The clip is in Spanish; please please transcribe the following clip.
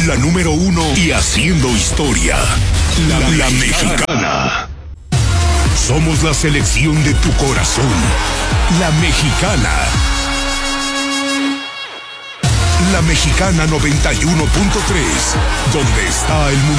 La número 1 y haciendo historia. La Mexicana. Somos la selección de tu corazón. La Mexicana. La Mexicana 91.3. Donde está el mundo.